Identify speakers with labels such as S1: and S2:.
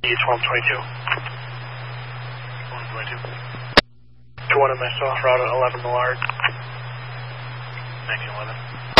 S1: 1222.
S2: 1222.
S1: To one of my soft route at 11 Millard.
S2: 1911.